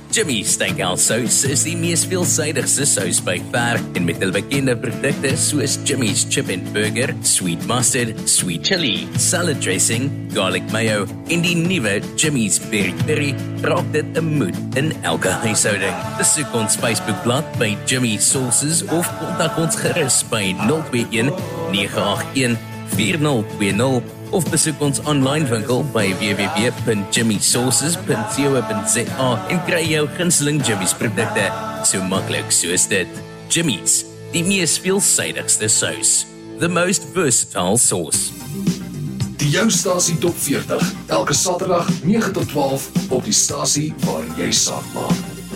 Jimmy's Steakhouse Sous is die mees veelsidigste sous by ver en met hul bekende produkte soos Jimmy's Chip and Burger, Sweet Mustard, Sweet Chili, Salad Dressing, Garlic Mayo en die nuwe Jimmy's Peri Peri raak dit 'n moed in elke huishouding. Besoek ons Facebookblad by Jimmy Sauces of kontak ons gerus by 021 981 4020 of besoek ons online winkel by www.jimmysauces.co.za en kry jou gunsteling Jimmy's produkte so maklik soos dit. Jimmy's, die mees veelsidigste sous. The most versatile sauce. Die jou stasie top 40, elke Saterdag 9 tot 12 op die stasie waar jy saak maak.